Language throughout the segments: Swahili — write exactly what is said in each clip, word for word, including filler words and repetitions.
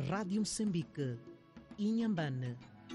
Rádio Moçambique, Inhambane.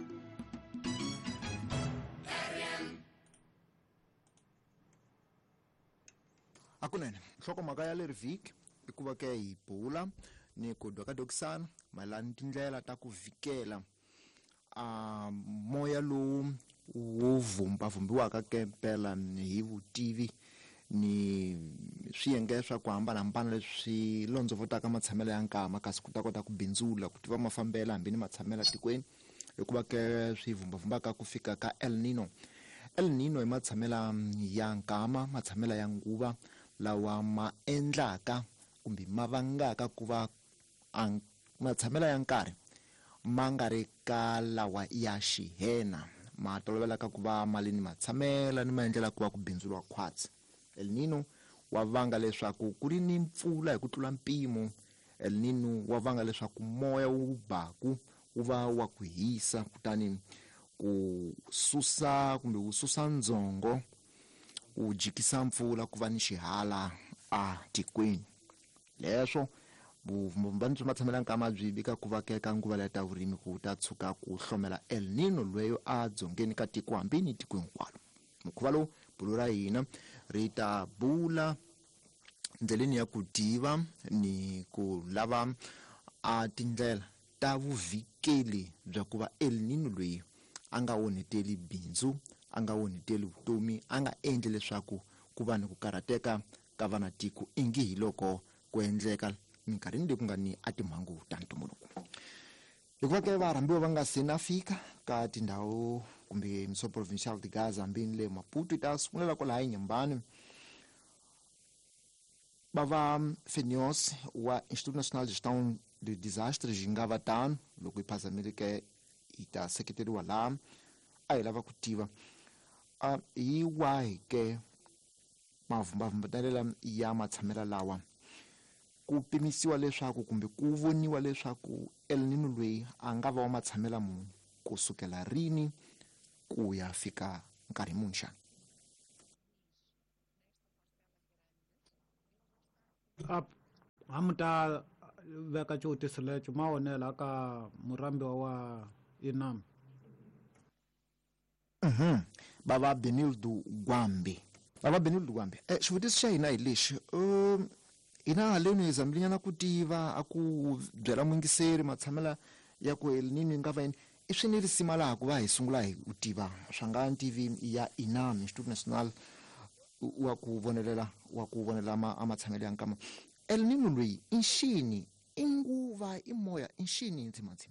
Akunene, nhlokomhaka ya leri vhiki i ku va ke hi bula ni ku dwakadokisana mayelana tindlela ta ku vhikela a moya lowu wu vumbavumbiwaka ke mpela hi vutivi ni swiyenge swa ku hambanahambana leswi londzovotaka matshamelo ya nkama kasi ku ta kota ku bindzula ku tiva mafambela hambi ni matshamelo tikweni hikuva ke swi vumbavumbaka ku fika ka El Nino. El Nino i matshamela ya nkama, matshamela ya nguva lawa ma endlaka kumbe ma vangaka ku va matshamela ya nkarhi ma nga ri ka lawa ya xihena, ma tolovelaka ku va mali ni matshamela ni maendlela ku va ku bindzuriwa khwatsi. El Nino wa vanga leswaku ku ri ni mpfula hi ku tlula mpimo. El Nino wa vanga leswaku moya wu baku wu va wa ku hisa kutani ku susa kumbe wu susa ndzongo wu jikisa mpfula ku va ni xihala a tikweni. Leswo vumbani bya matshemela nkama byi vika ku vakeka nguva leya ta vurimi ku ta tshuka ku hlomela El Nino lweyo a dzongeni ka tiko hambi ni tiko hinkwalo. Mukhuva lowu bulo ra hina ri ta bula ndleleni ya ku tiva ni ku lava a tindlela ta vuvikeli bya ku va El Nino lweyi a nga onheteli bindzu, a nga onheteli vutomi, a nga endli leswaku ku va ni ku karhateka ka vanatiko ingi hi loko ku endleka minkarhini leyi ku nga ni a timhangu ta ntumbuluko. Hikuva ke varhambiwa va nga se na fika ka tindhawu kumbe miso provincial de Gaza hambi ni le Maputo ta sungulela ko laha Inhambane. Bava Fenios wa Instituto Nacional de Gestão de Desastres hi nga va tano loko hi phazamile ke hi ta seketeriwa laha a hi lava ku tiva a hi wahi ke mavumbavumbalela ya matshamela lawa ku pimisiwa leswaku kumbe ku voniwa leswaku El Nino lweyi a nga va wa matshamela muni ku sukela rini ku ya fika nkarhi muni xana. Hamuta veka cutisi lecho ma onela ka murambi wa Inam. Mhm. Bava Benildo Gwambe. Bava Benildo Gwambe. Eh xivutiso xa hina hi lexi. Um ina haleni hi zambilinyana ku tiva a ku byela mungiseri matshamela ya ku El Nino nga va yini. I swi ni risima laha ku va hi sungula hi u tiva swa nga T V ya Inam Institute National wa ku vonelela wa ku vonela ma matshamelo ya nkama. El Nino lweyi i nxini, i nguva, i moya, i nxini ntsimantsima.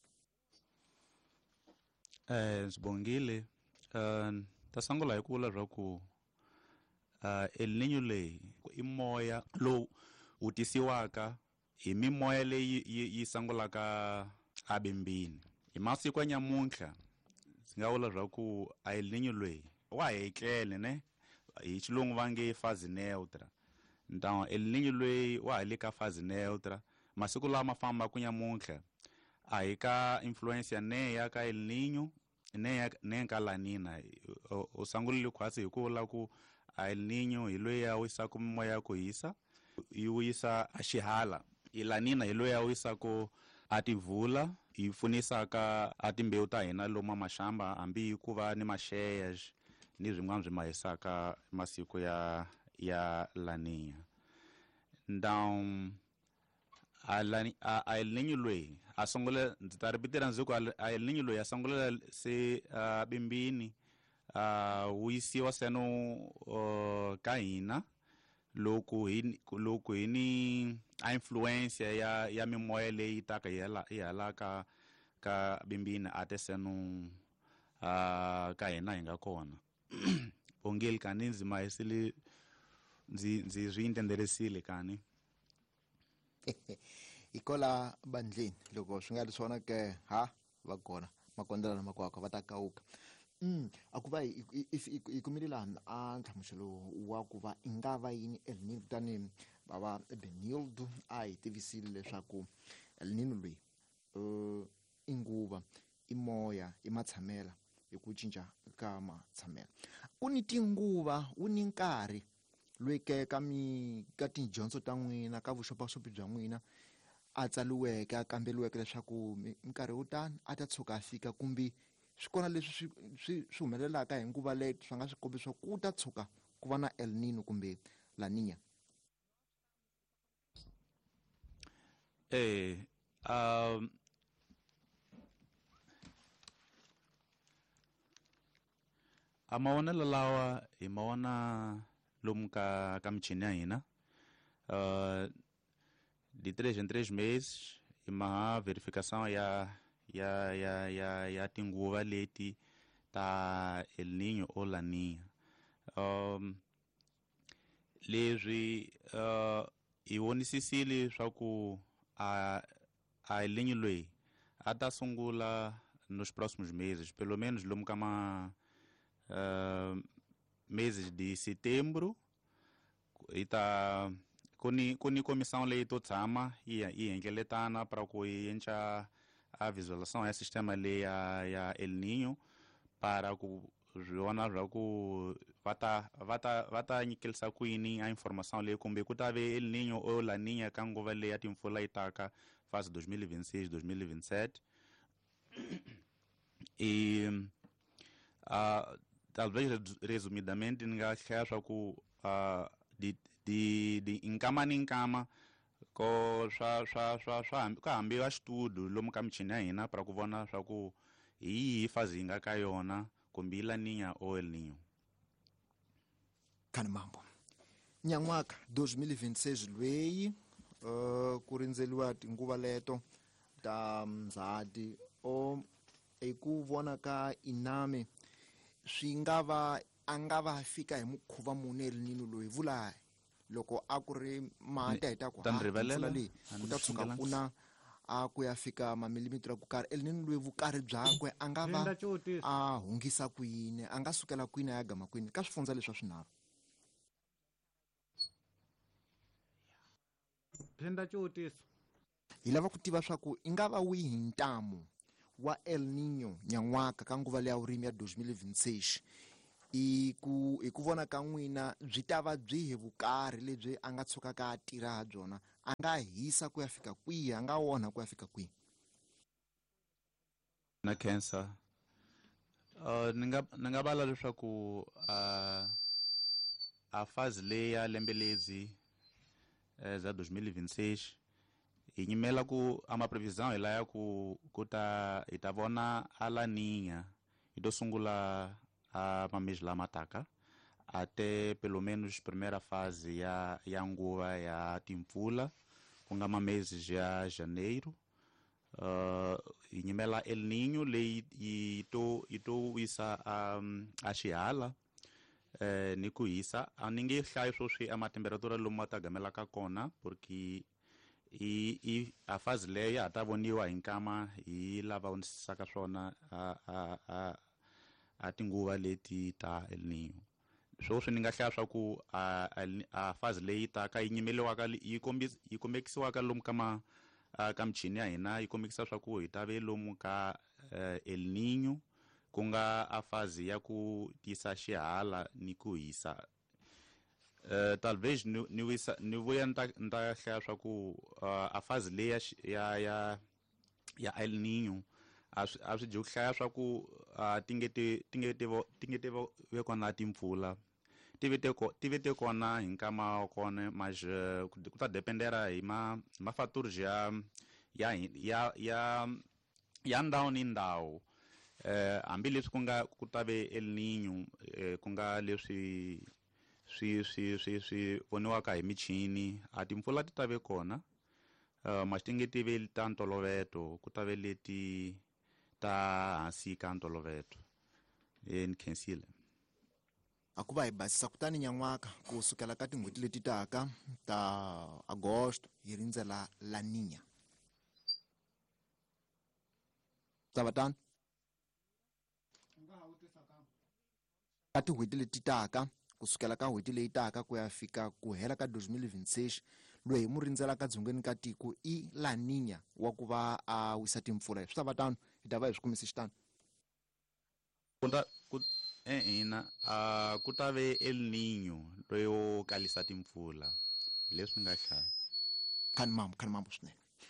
Eh Sibongile uh ta sangula hi ku vula swa ku uh El Nino leyi i moya lowu wu tisiwaka hi mimoya leyi yi sangulaka a bimbini. Hi masiku ya nyamuntlha ndzi nga vula swa ku a El Nino lweyi wa hetlele ne hi xilungu va nge phase neutra. Ntawa El Nino lweyi wa le ka phase neutra. Masiku lama famba ku nyamuntlha a hi ka influence ya ne ya ka El Nino ne ya ne ka La Nina. O sangulile khwasi hi ku vula ku a El Nino hi loyi ya wisa ku moya ku hisa yi wisa a xihala. La Nina hi loyi ya wisa ku a tivula yi pfunisaka a timbewu ta hina lomu maxamba hambi ku va ni maxeya ni zwin'wana swi mahisaka masiku ya ya La Nina. Ndawu a El Nino lweyi a sungula ndzi ta ripitela ndzi ku a El Nino lweyi a sungula se uh, bimbini uh, wisiwa seno uh, ka hina loko hi loko hi ni a influence ya ya mimoya leyi taka yela yela ka ka bimbini ate seno uh, ka hina hi nga kona. Bongeli kani nzima esili ndzi ndzi zwi intenderesile kani. Ikola bandleni loko swi nga ri swona ke ha va kona makondelana makwakwa va ta kauka. Mm akuva i kumile laha a nhlamuselo wa ku va i nga va yini El Nino tani bava Benildo a hi tivisile leswaku El Nino lweyi uh i nguva, i moya, i matshamela hi ku cinca ka matshamela. Ku ni tinguva, u ni nkarhi lweke ka mi ka tidyondzo ta n'wina ka vuxopaxopi bya n'wina a tsaliweke a kambeliweke leswaku minkarhi yo tani a ta tshuka a fika kumbe swi kona leswi swi swi swi humelelaka hi nguva leyi swi nga swi kombisa ku ta tshuka ku va na El Nino kumbe La Niña? Eh, um, a mavonelo lawa hi mavona lomu ka ka michini ya hina. Uh, de três em três meses hi maha verificação ya ya ya ya ya tinguva leti ta El Niño ou La Niña. Um, leswi uh, hi vonisisile swa ku a a El Niño loyi a ta sungula nos próximos meses, pelo menos lomu ka ma uh, meses de setembro. Hi ta kuni kuni comissão leyi to tshama yi yi hengeletana para ku yi endla a visualização ya sistema leyi ya ya El Niño para ku vona swa ku va ta va ta va ta nyikelisa kwini a informação leyi kumbe ku ta ve El Niño ou La Niña ka nguva leyi ya timpfula yi taka fase dois mil e vinte e seis dois mil e vinte e sete. E uh, talvez resumidamente ninga hlaya swa ku uh, di di di inkama ni inkama ko swa swa swa swa ka hambiwa xitudio lomu ka michini ya hina para ku vona swa ku hi yihi fazi yi nga ka yona kumbe La Niña ou El Niño. Khani mambo nyan'waka dois mil e vinte e seis lweyi uh, ku rindzeliwa tinguva leto ta Ndzhati o hi ku vona ka Inami swi nga va a nga va fika hi mukhuva mune El Nino loyi vula loko a ku ri mati a heta ku mpfula leyi ku ta tshuka kuna a ku ya fika mamilimitara ku karhi El Nino loyi vukarhi byakwe a nga va a hungisa kwini, a nga sukela kwini a ya gama kwini ka swifundza leswi swinharhu. Phenda cotisa Hi lava ku tiva swa ku i nga va wihi ntamu wa El Nino nyan'waka ka nguva leya vurimi ya dois mil e vinte e seis. I ku hi ku vona ka n'wina byi ta va byihi vukarhi lebyi a nga tshukaka a tirha ha byona, a nga hisa ku ya fika kwihi, a nga onha ku ya fika kwihi? Na cancer uh, ni nga ni nga vala leswaku uh, a fase leyi ya lembe lezi uh, za dois mil e vinte e seis hi nyimela ku a maprevisão hi laya ku ku ta hi ta vona a La Niña hi to sungula a mamesi lama taka até pelo menos primeira fase ya ya nguva ya timpfula ku nga mameses ya janeiro. Uh, hi nyimela El Niño leyi yi to yi to wisa um, a xihala eh, ni ku hisa a ni nge hlayi swoswi a matemperatura lomu ma ta gamelaka kona porque i i a fase leyi ya ha ta voniwa hi nkama hi lava vonisisaka swona a a a a tinguva leti ta El Niño. Swoswi ni nga hlaya swa ku a a fase leyi taka yi nyimeliwaka yi kombisa yi kombekisiwaka lomu ka ma Uh, ka michini ya hina yi kombekisa swa ku hi ta ve lomu ka uh, El Niño ku nga a fazi ya ku tisa xihala ni ku hisa. Uh, talvez ni ni wisa ni vuya nta nta hlaya swa ku uh, a fazi leyi ya ya ya El Niño a swi a swi dyi ku hlaya swa ku uh, tingeti tingeti tingeti ve kona timpfula tivete ko tivete kona hi nkama kona mas uh, ku ta dependera hi ma ma fatores ya ya ya ya ya ndhawu ni ndhawu eh hambileswi ku nga ku ta ve El Niño eh, ku nga leswi swi swi swi swi voniwaka hi michini a timpfula ti ta ve kona uh, mas tingeti ve ta ntolovelo ku ta ve leti ta hansi ka ntolovelo eh, ni khensile. A ku va hi basisa kutani nyan'waka ku sukela ka tin'hweti leti taka ta Agosto hi rindzela La Niña. Tava tani ka tin'hweti leti taka kusukela ka n'hweti leyi taka ku ya fika ku hela ka dois mil e vinte e seis loyi mu rindzelaka dzongeni ka tiko i La Niña wa ku va a wisa timpfula. Swi tava tani hi ta va hi swi kumisi xitani. Eh ina a ku ta ve El Niño loyo kalisa timpfula leswi nga hlaya. Khani mambo khani mambo swinene.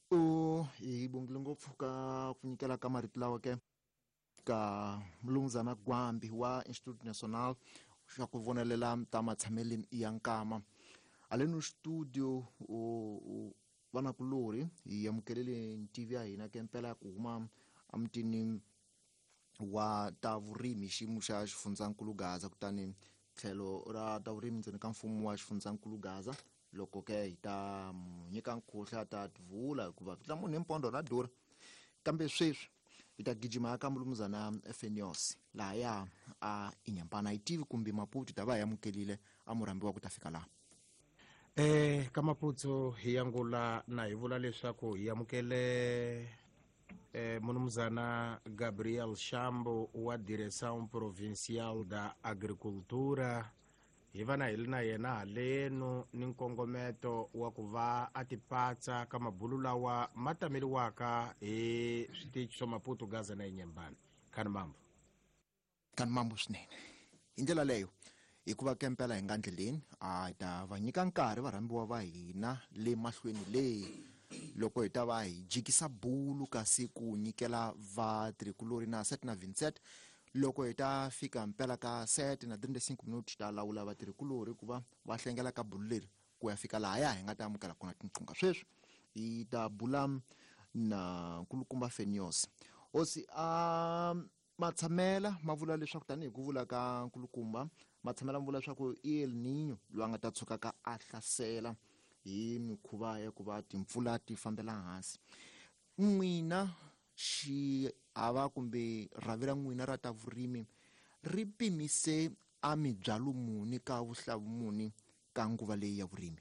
u hi bongile ngopfu ka ku nyikela ka marito lawa ke ka Mlunguzana Gwambi wa Institute National xa ku vonelela ta matshameleni ya nkama aleni studio u vanakulori hi amukelele ntivi ya hina ke mpela ya ku huma amutini wa ta vurimi xiyimo xa xifundzankulu Gaza kutani tlhelo ra ta vurimi ndzeni ka mfumo wa xifundzankulu Gaza loko ke hi ta nyika nkhuhla ta tivula hikuva vitla munhu himpondo ra durha kambe sweswi hi ta gijima ka Mlunguzana Phineas laha ya a Inyambane yi tivi kumbe Maputo ta va hi amukelile a murambi wa ku ta fika laha eh ka Maputo hi yangula na hi vula leswaku hi amukele eh Mlunguzana Gabriel Shambo wa Direção Provincial da Agricultura hi vana hi na yena haleno ni nkongometo wa ku va a tipatsa ka mabulu lawa ma tameliwaka hi switichi swa Maputo Gaza na Inyambane khani mambo khani mambo swinene hi ndlela leyo hikuva ke mpela hi nga ndleleni a hi ta va nyika nkarhi varambiwa va hina le mahlweni le loko hi ta va hi jikisa bulu kasi ku nyikela va tricolori na set na Vincent loko hi ta fika mpela ka set na thirty-five minuti ta lawula va tricolori ku va va hlengela ka bulu leri ku ya fika laha hi nga ta amukela kona tinqunga sweswi hi ta bula na nkulukumba Phineas osi a matsamela ma vula leswaku tani hi ku vula ka nkulukumba matsamela ma vula leswaku El Niño loyi nga ta tshuka ka a hlasela hi mikhuva ya ku va timpfula ti fambela hansi n'wina xi hava kumbe ravira n'wina ra ta vurimi ri pimise a mibyalo muni ka vuhlavu muni ka nguva leyi ya vurimi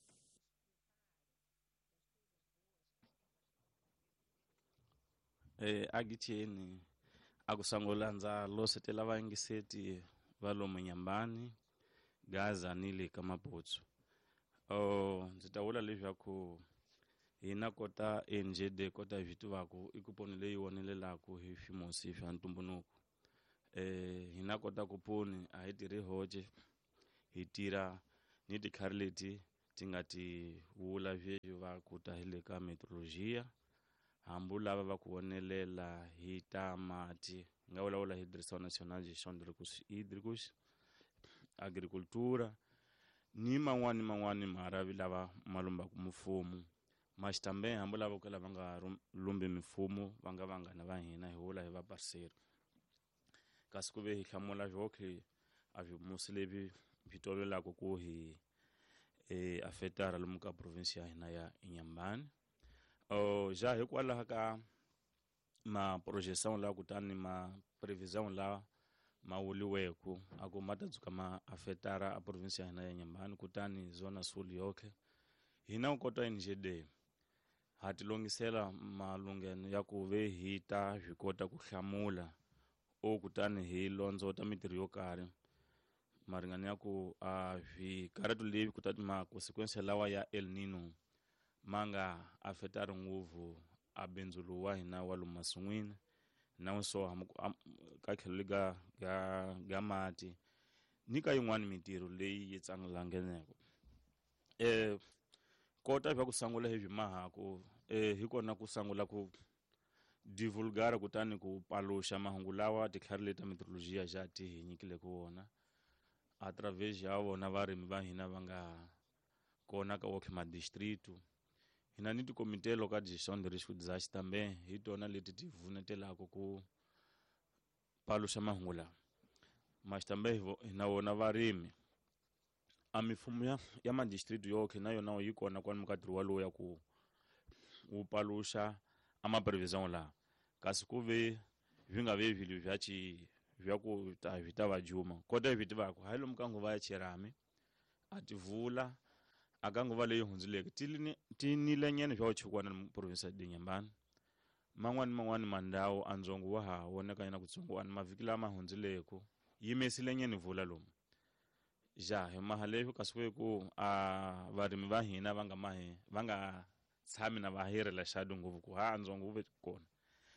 eh agitheni akusangula ndza lo setela vaingiseti va lomu Nyambane Gaza ni le ka Maputo oh ndzi ta vula leswaku hina kota N G D kota vitivako ikuponi leyi wonelelaku hi fimosi swa ntumbuluko eh hina kota ku poni a hi tirhi hoje hi tira ni tikhari leti ti nga ti vula vyeyo va kuta hi le ka meteorologia hambu lava va ku wonelela hi ta mati nga vula vula hi Direção Nacional de Gestão de Recursos Hídricos Agricultura ni man'wani man'wani maravi lava malumba ku mfumo mashitambe hambu lava ku lava nga lumbi mifumo va nga vangana va hina hi vula hi va parceri kasi ku ve hi hlamula joke a vi musilevi vitolela ku ku hi e afetara lomu ka province ya hina ya Inyambane oh ja hi kwalaha ka ma projeção la kutani ma previsão la mawuliweku aku matadzuka ma afetara a province ya hina ya Inyambane kutani zona sul yoke hina ukota N G D hati longisela malungeno ya ku ve hi ta vikota ku hlamula o kutani hi lonzo ta mitirho yo karhi maringana ya ku a vi karatu levi kutati ma consequence lawa ya El Niño manga afetara nguvu a benzulu wa hina wa lumasungwini na so ka khelo ga ga ga mati nika yin'wani mitirho leyi yi tsangelangeneko eh kota va ku sangula hi mahako eh hi kona ku sangula ku divulgara kutani ku palusha mahungu lawa tikhari leta meteorologia ja ti hi nyikile ku wona a través ya vona varimi va hina va nga kona ka woke ma district hina ni tikomite local de gestão de risco desastre tambe hi tona leti ti vunetelaka ku palusha mahungu lawa mas tambe hina wona varimi a mifumo ya, ya ma district yoke na yona yi kona kwani mukadiri walowo ya ku u palusha ama previsão la kasi ku ve vinga ve vilo vya chi vya ku ta vita va juma kota vitiva ku hayi lomu ka nguva ya Chirami ativula aka nguva leyi hundzileke tilini tinile nyene vya uchukwana mu province ya Inyambane man'wani man'wani mandhawu andzongo wa ha woneka yana kutsongwana mavikila ma hundzileke yimesile nyene vula lomu ja hi mahalevi kasi ku a varimi va hina va nga mahe va nga tshami na vahirela shadu nguvu ku ha andzongo ve kona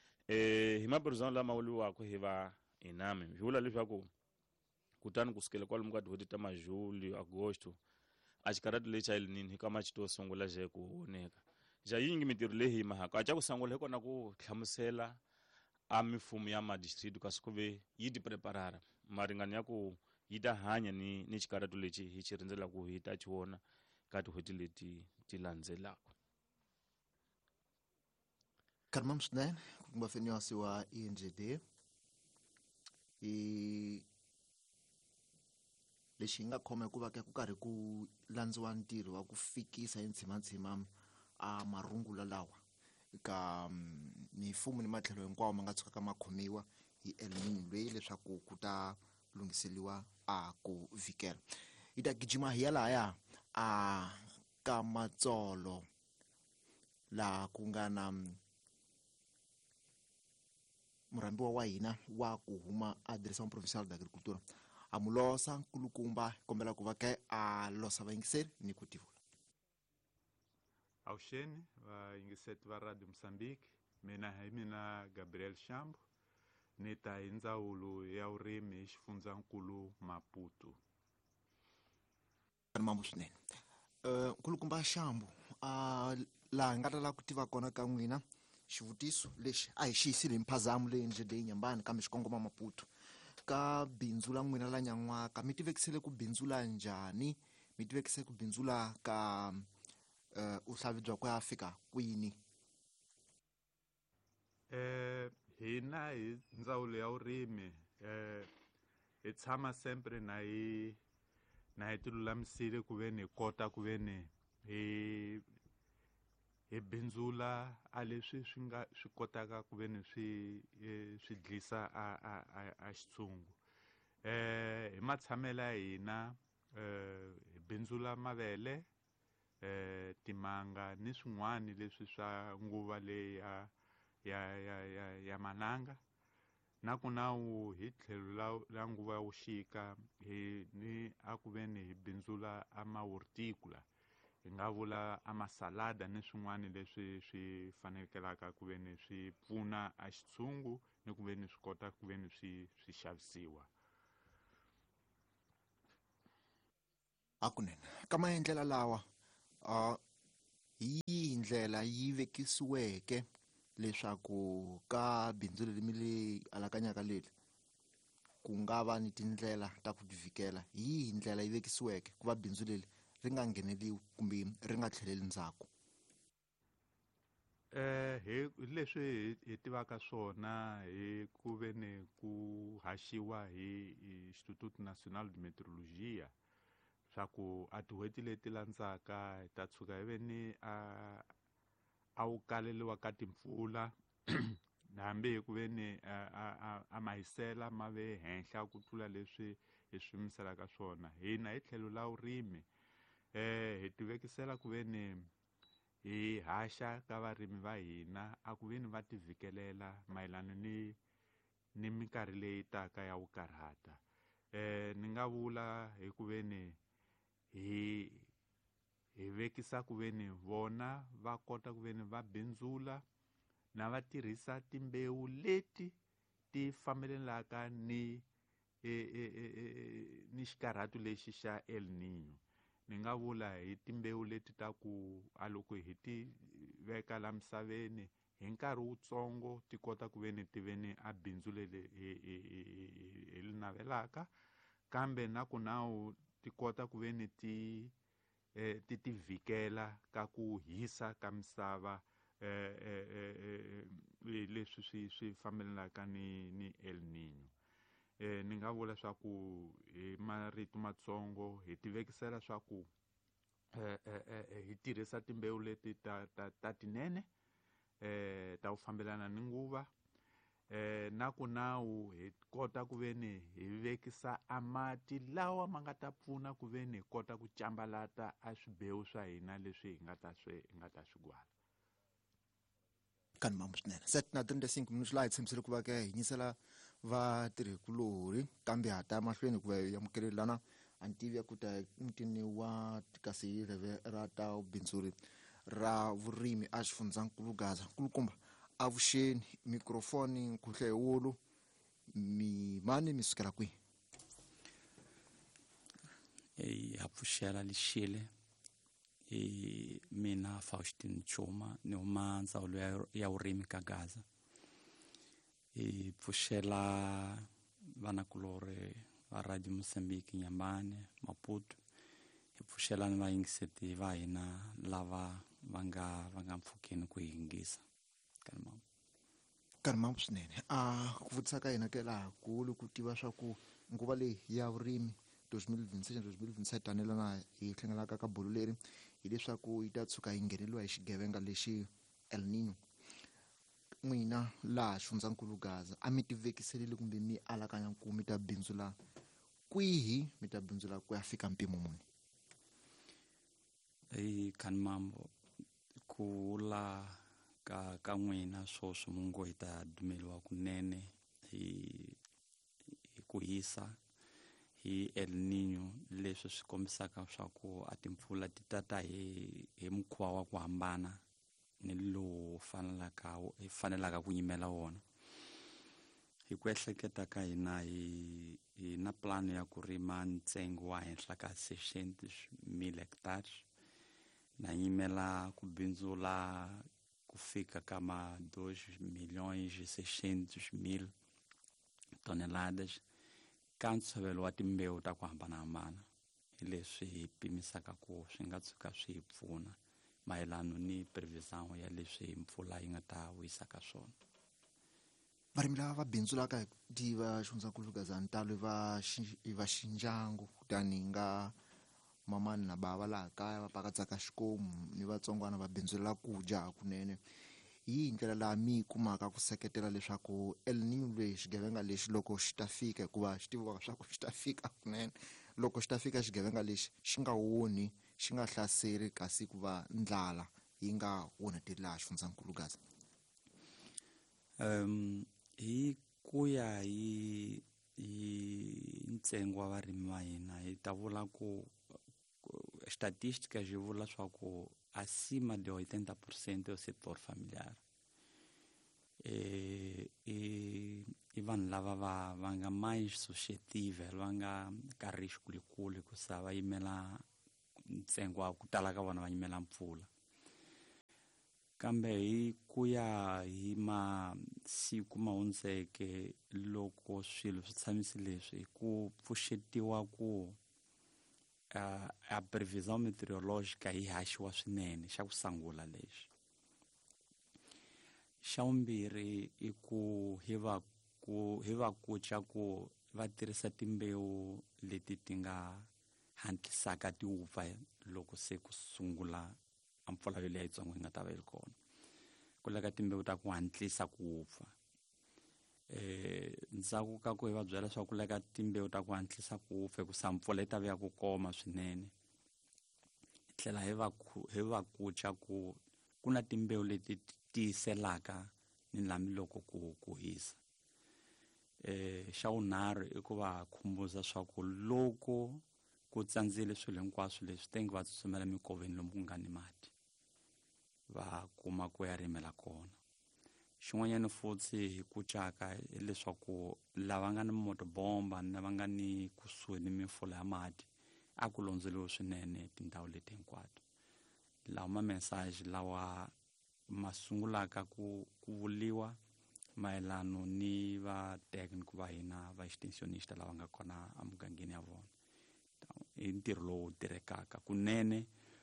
eh hi maperizano lama wuliwaka hi va inami vula leswaku kutani kusukela kwalomu ka dihoti ta majuli agosto a xikarati leyi cha El Niño hi kama xi to sungula je ku woneka ja yingi mintirho leyi hi mahaka aca ku sangula hi kona ku hlamusela a mifumo ya madistrict kasi ku ve yi ti preparara maringani ya ku yi ta hanya ni ni xikarhato lexi hi xi rindzelaku hi ta xi vona ka tin'hweti leti ti landzelaka. Karmam swinene ku kuma feniwasi wa E N G D i lexi hi nga khoma hi ku va ku karhi ku landziwa ntirho wa ku fikisa hi ntshimantshima a marungula lawa ka mifumo ni matlhelo hinkwawo ma nga tshukaka ma khomiwa hi El Nino leyi leswaku ku ta lunghiseliwa a ku vhikela. Hi ta gijima hi ya lahaya a ka Matsolo laha ku nga na murambiwa wa hina wa ku huma a Direção Provincial da Agricultura a mulosa nkulukumba kombela ku va ke a losa vayingiseri ni ku tivula. Avuxeni vayingiseri va Radio Moçambique, mina hi mina Gabriel Shambo ni ta hi ndzawulo ya vurimi hi xifundzankulu Maputo. Mambo swinene. Uh, nkulukumba Shambo a uh, laha hi nga ta lava ku tiva kona ka n'wina xivutiso lexi a hi xi yisile hi mphazamo leyi endlele Nyambani kambe xikongoma Maputo ka bindzu la n'wina la Nyan'waka mi tivekisele ku bindzula njhani, mi tivekisele ku bindzula ka uh, uhlavi bya ku ya fika kwini? Eh hina hi ndzawulo ya vurimi eh hi tshama sempre na hi na hi tilulamisile ku ve ni hi kota ku ve ni hi hi bindzula a leswi swi nga swi kotaka ku ve ni swi swi dlisa a a a xitshungu. Eh hi matshamelo ya hina eh hi bindzula mavele, eh timanga ni swin'wana leswi swa nguva leyi ya ya ya ya ya mananga na ku nawu hi tlhelo la la nguva ya vuxika hi ni a ku ve ni hi bindzula a mahortikula hi nga vula a masalada ni swin'wana leswi swi fanekelaka ku ve ni swi pfuna a xitshungu ni ku ve ni swi kota ku ve ni swi swi xavisiwa. Hakunene ka maendlela lawa uh, hi ndlela yi vekisiweke leswaku ka bindzu leri mi le alakanyaka leri ku nga va ni tindlela ta ku tivikela hi ndlela yi vekisiweke ku va bindzu leri ri nga ngheneliwi kumbe ri nga tlheleli ndzhaku. Eh hi leswi hi tivaka swona hi ku ve ni ku haxiwa hi Instituto Nacional de Meteorologia swa ku a tin'hweti leti landzaka hi ta tshuka hi ve ni a a wu kaleliwa ka timpfula hambi hi ku ve ni a a mahisela ma ve henhla ku tlula leswi hi swi miselaka swona. Hina hi tlhelo la vurimi eh hi tivekisela ku ve ni hi haxa ka varimi va hina a ku ve ni va tivhikelela mayelana ni ni minkarhi leyi taka ya wu karhata. Eh ni nga vula hi ku ve ni hi hi vekisa ku ve ni vona va kota ku ve ni va bindzula na va tirhisa timbewu leti ti fambelenaka ni e, e, e, ni xikarhato lexi xa El Nino. Ni nga vula hi timbewu leti ta ku a loko hi ti veka la misaveni hi nkarhi wutsongo ti kota ku ve ni ti ve ni a bindzu leri hi li navelaka kambe na ku nawu ti kota ku ve ni ti eh ti ti vhikela ka ku hisa ka misava eh eh leswi swi swi fambelanaka ni ni El Nino. Eh ni nga vula swa ku hi marito matsongo hi tivekisela swa ku eh eh hi tirhisa timbewu leti ta ta ta tinene eh ta ku fambelana ni nguva eh na ku nawu hi kota ku ve ni hi vekisa a mati lawa ma nga ta pfuna ku ve ni hi kota ku cambalata a swibewu swa hina leswi hi nga ta swi hi nga ta swi gwala. Kan mambo swinene set na thirty-five minutos laha hi tshembisile ku va ke hi yingisela vatirhikulori kambe ha ta mahlweni ku va hi amukelelana a ntivi ya ku ta mutini wa kasi hi reve ra ta bindzuri ra vurimi a xifundzankulu Gaza nkulukumba avuxeni microphone nkhuhle hi wulu mi mani mi sukela kwihi? Hey, ha pfuxela lixile i mina Faustin Chuma ni huma ndzawulo ya, ya vurimi ka Gaza. Hi pfuxela vanakulori va Radio Mozambique Nyambane, Maputo. Hi pfuxela ni vayingiseti va hina lava va nga va nga mpfhukeni ku yingisa. Kanimama. Kanimama swinene. Ah ku vutisa ka hina ke laha kulu ku tiva swa ku nguva leyi ya vurimi twenty twenty-six twenty twenty-seven tanelana hi hlengelaka ka bolo leri hileswaku yi ta tshuka yi ngheneliwa hi xigevenga lexi El Nino. N'wina laha xifundzankulu Gaza a mi tivekiselile kumbe mi alakanya ku mi ta bindzula kwihi, mi ta bindzula ku ya fika mpimo muni? Hey Kanimambo, ku la ka ka n'wina swo swimungo hi ta dumeliwa kunene hi ku hisa hi El Nino, leswi swi kombisaka swa ku a timpfula ti tata hi hi mukhuva wa ku hambana ni lowu fanelaka hi fanelaka ku yimela wona. Hi ku ehleketa ka hina hi hi na plan ya ku rima ntsengo wa henhla ka sixty mil hectares, na yimela ku bindzula ku fika ka ma two milhões e seiscentos mil toneladas ka ntshovelo wa timbewu ta ku hambanahambana. Hi leswi hi pimisaka ku swi nga tshuka swi hi pfuna mayelana ni prevision ya leswi mpfula yi nga ta wisaka swona. Varimi lava va bindzulaka di va xifundzankulu Gaza ntalo va va xindyangu kutani nga mamani na bava laha kaya va pakatsaka xikomu ni vatsongwana va bindzulela ku dya kunene. Hi ndlela laha mi kumaka ku seketela leswaku El Nino leyi xigevenga lexi loko xi ta fika hikuva xi tiviwaka swa ku xi ta fika kunene, loko xi ta fika xigevenga lexi xi nga woni xi nga hlaseri kasi ku va ndlala yi nga onheteli laha xifundzankulu Gaza? Um, hi ku ya hi hi ntsengo wa varimi va hina hi ta vula ku statistica ji vula swa ku acima de oitenta por cento do setor familiar. E, e, e vanhu lava va va nga mais suscetível, va nga ka risco likulu ku sa va yimela ntsengo wa ku tala ka vona va yimela mpfula. Kambe hi ku ya hi masiku ma hundzeke loko swilo swi tshamisi leswi ku pfuxetiwa ku Uh, a previsão meteorológica yi haxiwa swinene xa ku sangula lexi. Xa vumbirhi i ku hi va ku hi va kucha ku va tirhisa timbewu leti ti nga hatlisaka ti vupfa loko se ku sungula a mpfula leyi yitsongo yi nga ta va yi kona. Ku leka timbewu ta ku hatlisa ku vupfa. Eh ndzhaku ka ku hi va byela swa ku leka timbewu ta ku hatlisa ku fe ku sampfula yi ta vuya ku koma swinene. Hi tlhela hi va hi va kucha ku ku na timbewu leti tiyiselaka ni lami loko ku ku hisa. Eh xa vunharhu i ku va khumbuza swa ku loko ku tsandzile swilo hinkwaswo leswi tengi va tsutsumela mikoveni lomu ku nga ni mati va kuma ku ya rimela kona. Xin'wanyana futhi hi kuchaka hileswaku lava nga ni motobomba na va nga ni kusuhi ni mifula ya mati a ku londzeliwe swinene tindhawu leti hinkwato. Lawa ma message lawa ma sungulaka ku ku vuliwa mayelano ni va technical va hina va extensionista lava nga kona emugangeni ya vona. I ntirho lowu tirhekaka kunene.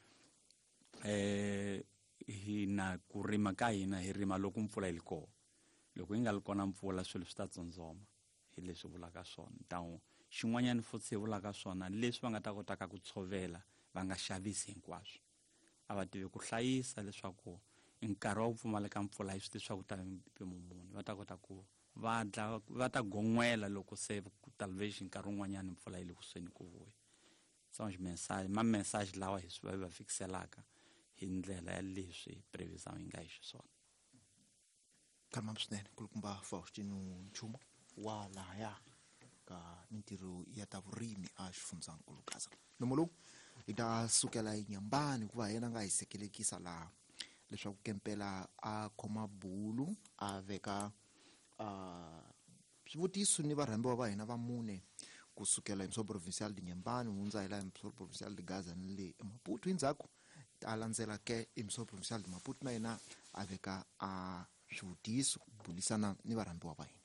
Eh hina ku rima ka hina hi rima loko mpfula yi kona. Loko yi nga ri kona mpfula swilo swi ta tsotsoma, hi leswi vulaka swona. Tawu xin'wanyana futhi hi vulaka swona leswi va nga ta kotaka ku tshovela va nga xavisi hinkwaswo. A va tivi ku hlayisa leswaku nkarhi wa ku pfumaleka mpfula hi swi tivi swa ku ta mpimo muni. Va ta kota ku va dla va ta gon'wela loko se television nkarhi wun'wanyana mpfula yi le kusuhi ku vuya. So message ma message lawa hi swi va fikselaka hi ndlela ya leswi prevision yi nga hi xiswona. Kanimama swinene kulukumba Faustin Chuma wa lahaya ka mintirho ya ta vurimi a xifundzankulu Gaza. Nomo lowu hi ta sukela eNyambani ku va yena nga hi sekelekisa laha leswaku kempela a khoma bulu a veka swivutiso ni varhambiwa va hina va mune kusukela eMsopo Provincial di Nyambani hundza hi la eMsopo Provincial di Gaza ni le eMaputo. Endzhaku ta landzela ke emisava provincial de Maputo na yena a veka a swivutiso ku bulisana ni varhambiwa va hina.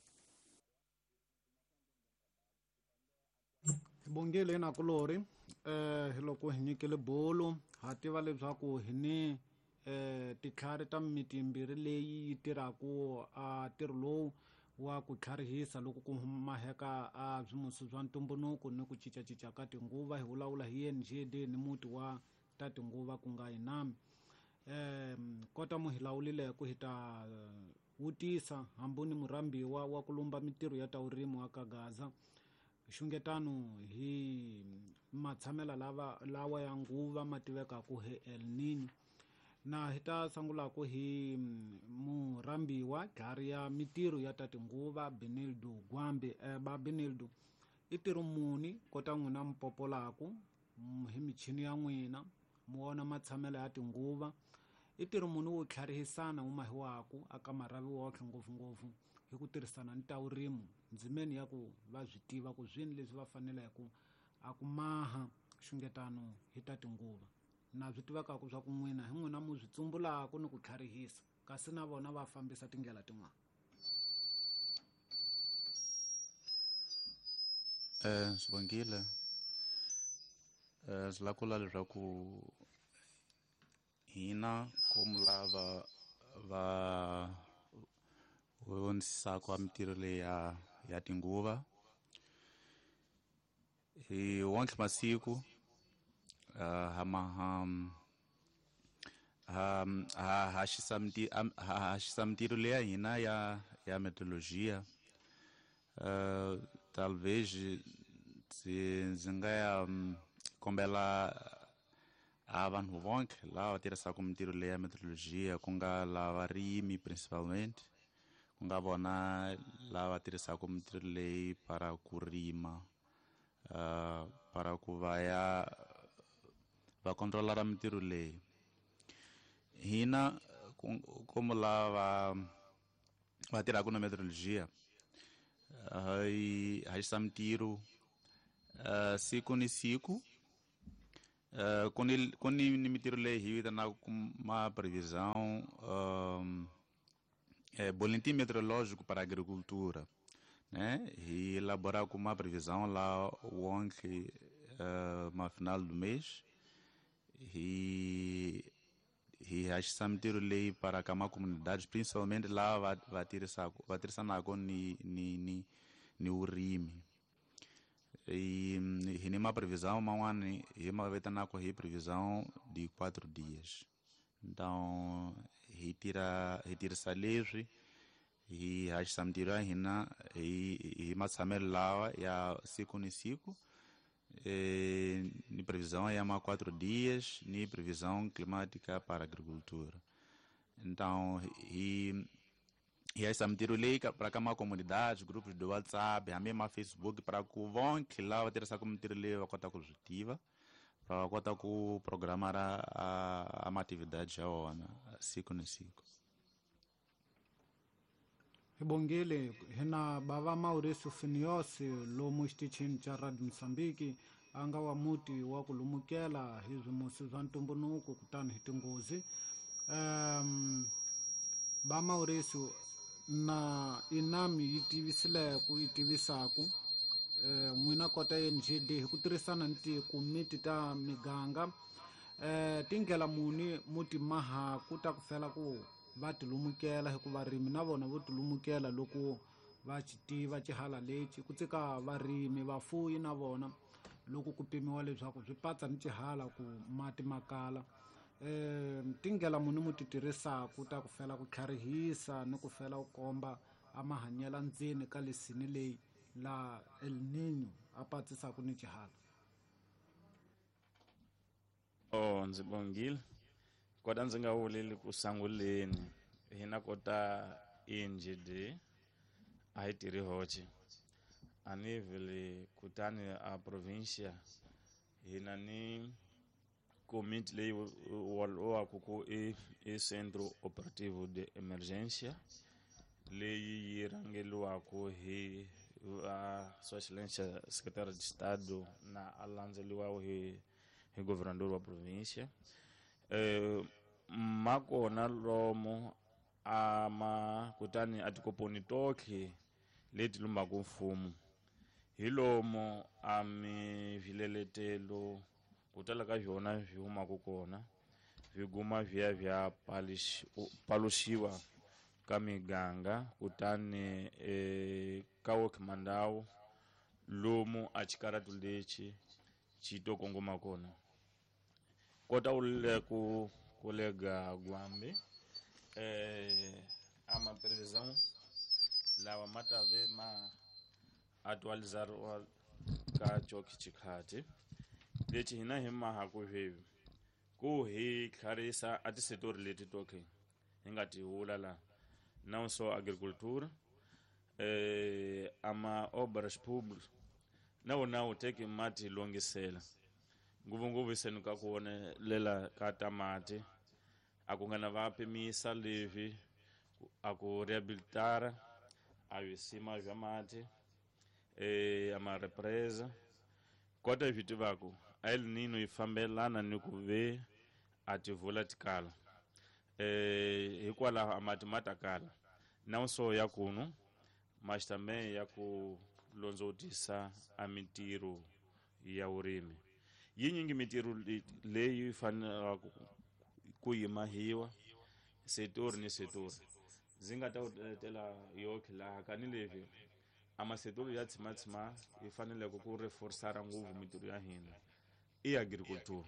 Hi bongile na kulori eh loko hi nyikile bolo ha tiva leswaku hi ni eh titlhari ta mimiti yimbirhi leyi yi tirhaku a tirho lowu wa ku tlharihisa loko ku maheka a swimusi swa ntumbuluko ni ku cincacinca ka tinguva. Hi vulavula hi N G D ni muti wa ta tinguva ku nga Inami. um kota mo hi lawulile ku hi ta vutisa hambuni murambiwa wa ku lumba mitirho ya ta vurimi wa ka Gaza xungetano hi matshamela lava lawa ya nguva ma tivekaku hi El Nino, na hi ta sangulaku hi murambiwa gari ya mitirho ya ta tinguva Benildo Gwambe. eh, ba Benildo i tirho muni kota n'wina mipopolaku hi michini ya n'wina mu vona matshamelo ya tinguva, i tirho muni wo tlharihisana wu mahiwaku aka maravi wotlhe ngopfungopfu hi ku tirhisana ni ta vurimi ndzimeni ya ku va swi tiva ku zwini leswi va faneleku a ku maha xungetano hi ta tinguva, na swi tivekaku swa ku n'wina hi n'wina mu swi tsumbulaku ni ku tlharihisa kasi na vona va fambisa tindlela tin'wana. Eh Sibongile, eh swi la kula leswaku hina como lava va vonisaka mitirho leyi ya ya tinguva hi wonke masiku uh, hama ham ha ha haxisa miti ha haxisa mitirho leya hina ya ya metodologia. uh, talvez ndzi nga ya um, kombela a vanhu vonke lava tirhisaka mitirho leya metodologia ku nga lava rimi principalmente, ku nga vona lava tirhisaka mitirho leyi para ku rima, uh, para ku va ya va controlara mitirho leyi. Hina como lava va tirhaka na metodologia hi haxisa mitirho uh, siku ni siku. Uh, ku ni ku ni mitirho leyi hi vitanaka ma previsão um, é, boletim meteorológico para a agricultura, né? E elaborar com uma previsão lá ontem, uh, no final do mês, e e acho que meteoro lei para a comunidade, principalmente lá vai vai ter essa vai ter essa nago ni ni ni ni urimi. E e nem uma previsão, mas uma e uma vez na correr previsão de quatro dias. Então retira retira essa livre e acho que samtira hina e e matsamel lá ya siku ni siku. E ni previsão é mais quatro dias, ni previsão climática para a agricultura. Então e e essa metiro lei para cá uma comunidade, grupos do WhatsApp, a mesma Facebook para que vão que lá vai ter essa comunidade lei a cota construtiva para a cota com programar a a, a atividade já ona siku ni siku. Hibongile hina bava Mauricio Finiosi lomu xitichini cha Radio Msambiki anga wa muti wa kulumukela hi swimusi swa ntumbuluko kutani hi tinghozi. um, ba Mauricio na Inami yi tivisile ku yi tivisaku eh, n'wina kota N G D hi ku tirhisana ni tikomiti ta miganga eh, tingela muni muti maha ku ta ku fela ku va tilumukela hi ku varimi na vona vo tilumukela loko va ci tiva cihala lexi ku tsika varimi vafuyi na vona loko ku pimiwa leswaku swi patsa ni cihala ku mati makala. Eh, tingela muni mu ti tirhisaku ta ku fela ku tlharihisa ni ku fela ku komba a mahanyela ndzeni ka lesini leyi la El Nino a patsisaku ni cihala. Oh ndzi bongile kota ndzi nga vuleli ku sanguleni hina kota N G D a yi tirhi hoxe a ni vele kutani a provincia hina ni committee leyi waku ku i i centro operativo de emergência leyi yi rangeliwaku hi a sua excelência secretário de estado na a landzeliwaku hi hi governador wa província. eh makona lomo ama kutani atikoponi tokhe leti lumbaku mfumu hilomo ami vileletelo kutala ka vyona vyuma kukona viguma vya vya palish, palushiwa kamiganga kutani e, kawo kimandao lomu achikaratu lechi chito kongoma kona kota ule ku kolega gwambe eh ama president lawa matave ma atualizar wa ka choki chikhati lechi hina hima hakuhevi ku hi kharisa ati setori leti toke ingati hulala nauso agricultura eh ama obras públicas nawo nawo teke mati longisela nguvu nguvu isenuka kuone lela katamati akungana vape misa levi aku rehabilitar avisima vya mati eh ama represa kota vitu vako ail nino ifambelana ni kuve ati volatikala eh hikwala amati matakala nauso yakunu mas também yakulonzotisa amitiro ya urimi yinyingi mitiro leyi fanela kuyimahiwa setor ni setor zingata tela yoke la kanilevi ama setor ya tsimatsima ifanele ku reforçar nguvu mitiro ya hina i agricultura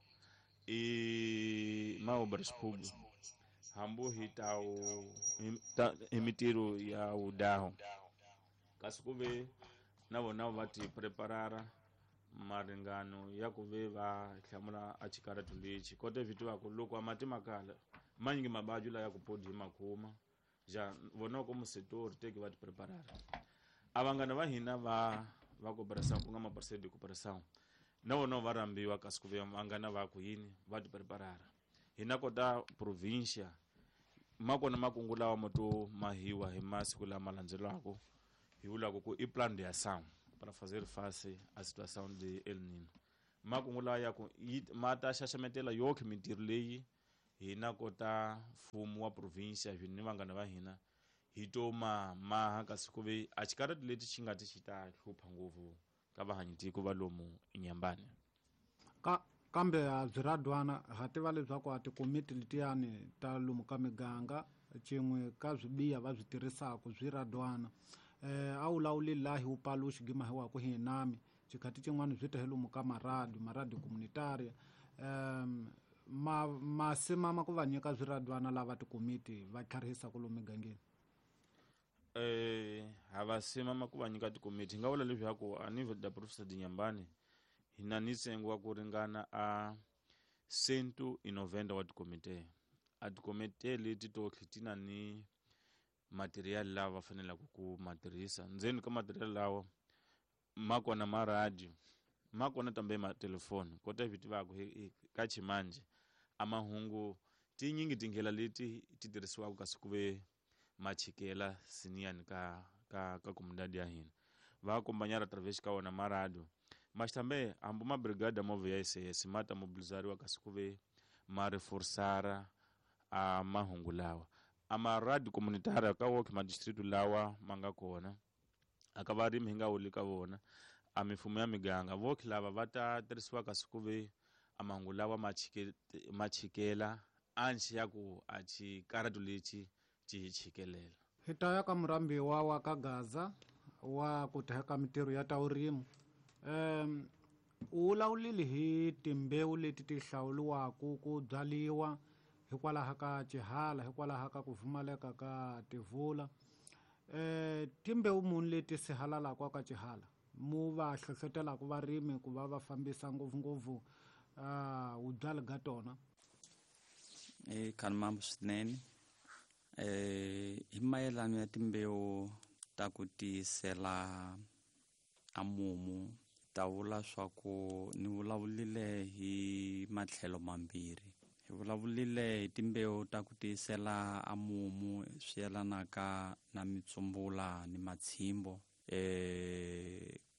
i maobras públicas hambo hitao imitiro ya udaho kasikuve navo navo vati preparara maringano ya kuve va hlamula achikara tulichi kote vitu vako loko amati makala manyingi mabajula ya kupodi makuma ja vona ko musetor teke vati preparara avangana va hina va va cooperação kunga ma parceiro de cooperação navo navo varambiwa kasikuve vangana va ku yini vati preparara hina kota província makona makungula wa moto mahiwa himasi kula malanzelako hiula ko i plan de ação para fazer face à situação de El Niño makungula ya ko mata shashametela yoke mitirlei hina kota fumu wa província vini vangana va hina hitoma maha kasikuve achikara leti chingati chita hlupha nguvu ka vahanyiti ku valomu inyambani ka kambe a byiradwana hati va leswaku a tikomiti letiyani ta lomu ka miganga cin'we ka swibiya va swi tirhisaka byiradwana eh a wu lawulilahi wu paluxi gimahiwaku hinami cikhati cin'wana byi ta lomu ka maradi maradi communitaria um ma masima ma ku va nyika byiradwana lava tikomiti va tlharihisa ku lomu migangeni eh havasima ma ku va nyika tikomiti nga vula leswaku a nível da professor Dinyambane hina ni ntsengo wa ku ringana a cento e noventa wa tikomite a tikomite leti tokhe tina ni material lava fanelaka ku matirhisa ndzeni ka material lawa makona ma radio makona tambe ma telefoni kota viti vako ka chimanje amahungu tinyingi tingela leti ti tirhisiwaka kasi kuve machikela siniani ka ka ka comunidade ya hina va kombanyara através ka wona ma radio mas também ambo ma brigada move ya S S mata mobilizariwa kasi kuve ma reforçara a mahungu lawa ama radio comunitária ka woke ma distrito lawa manga kona akavarimi hinga ulika vona a mifumo ya miganga voki lava va ta tirhisiwa kasi kuve a mahungu lawa machikela anchi ya ku a chikaratu lexi ci hi chikelela hi ta ya ka murambiwa wa ka Gaza wa ku teheka mitirho ya ta urimu um u lawulile hi timbewu leti ti hlawuliwaku ku byaliwa hikwalaho ka cihala hikwalaho ka ku pfumaleka ka tivula eh timbewu muni leti sihalalaka ka cihala mu va hlohlotelaka varimi ku va va fambisa ngopfungopfu uh, vubyali bya tona e kanimambo swinene eh hi mayelano ya timbewu ta ku tiyisela a mumu ta vula swa ku ni vulavulile hi matlhelo mambirhi hi vulavulile hi timbewu ta ku tiyisela a mumu swi yelanaka na mitsumbula ni matshimbo eh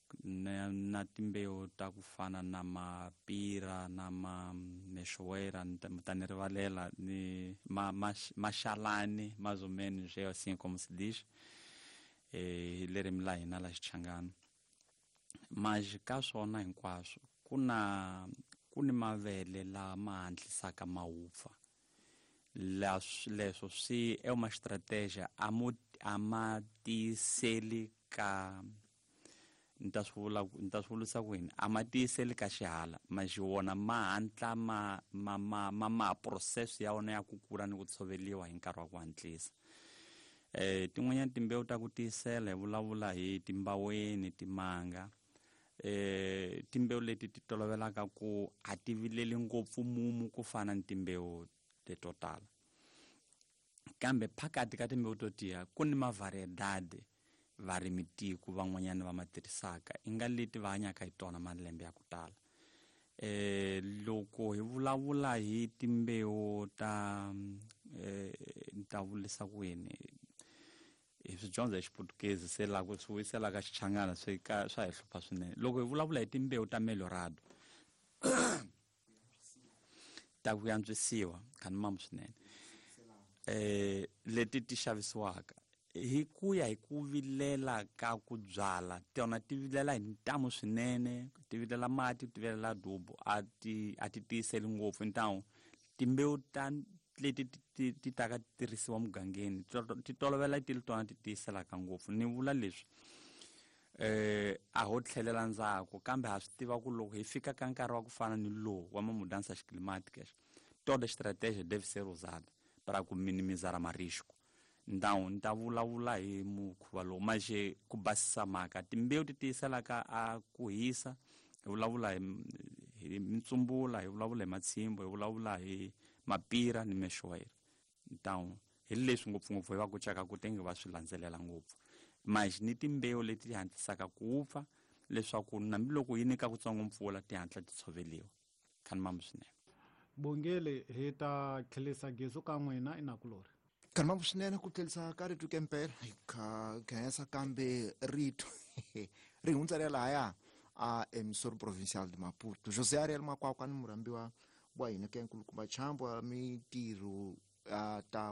na, na timbewu ta ku fana na mapira na mameshowera mi ta ni rivalela ni ma, ma, maxalani mais ou menos é assim como se diz hi lerimi la hina la Xichangana. Mas ka swona hinkwaswo ku na ku ni mavele lama hatlisaka ma wupfa. Leswo swi é uma estratégia a mo a ma tiyiseli ka ni ta swi vula ni ta swi vulisa ku yini a ma tiyiseli ka xihala mas wona ma hatla ma ma ma ma ma process ya wona ya ku kula ni ku tshoveliwa hi nkarhi wa ku hatlisa. Eh tin'wanyana timbewu ta ku tiyisela hi vulavula hi timbaweni timanga. Eh timbewu leti ti tolovelaka ku a ti vileli ngopfu mumu ku fana ni timbewu teto tala. Kambe phakati ka timbewu to tiya ku ni mavariedade varimitiku van'wanyana va ma tirhisaka i nga leti va hanyaka hi tona malembe ya ku tala. Eh loko hi vulavula hi timbewu ta eh ni ta vulisa ku yini hi swi dyondza hi Xiputukezi se la ku swi vuyisela ka Xichangana swi ka swa hi hlupha swinene. Loko hi vulavula hi timbewu ta melorado ta ku yantswisiwa kha ni mamu swinene eh leti ti xavisiwaka hi ku ya hi ku vilela ka ku byala tona ti vilela hi ntamu swinene ti vilela mati ti vilela dubo a ti a ti tiyiseli ngopfu ntamu timbewu ta leti ti ti ta ka tirhisiwa mugangeni ti tolovela ti tona ti tiyiselaka ngopfu. Ni vula leswi eh a ho tlhelela ndzhaku kambe ha swi tiva ku loko hi fika ka nkarhi wa ku fana ni lowu wa mudança climática toda estratégia deve ser usada para ku minimizar risco. Então ni ta vulavula hi mukhuva lowu mas ku basisa mhaka timbewu ti tiyiselaka a ku hisa hi vulavula hi mitsumbula hi vulavula hi matshimbo hi vulavula hi mapira ni meshowera. Então hi leswi ngopfungopfu hi va ku chaka ku tenge va swi landzelela ngopfu mas ni timbewu leti hatlisaka ku wupfa leswaku nambiloko yi nyika kutsongo mpfula ti hatla ti tshoveliwa kha ni mamu swinene. Bongile hi ta tlhelisa gezu ka n'wina inakulori kha ni mamu swinene ku tlhelisa ka ritu kempela hi kha khensa kambe ritu ri hundza ri lahaya a emisori provincial de Maputo. José Ariel Makwakwa ni murambiwa wa hina ke nkulukumba chambo a mintirho ta